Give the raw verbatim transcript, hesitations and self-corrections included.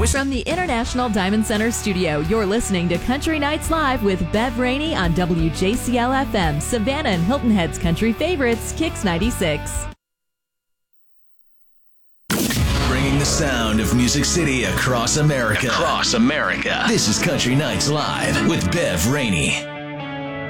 From the International Diamond Center studio, you're listening to Country Nights Live with Bev Rainey on W J C L F M, Savannah and Hilton Head's country favorites, Kix ninety-six. Bringing the sound of Music City across America. Across America. This is Country Nights Live with Bev Rainey.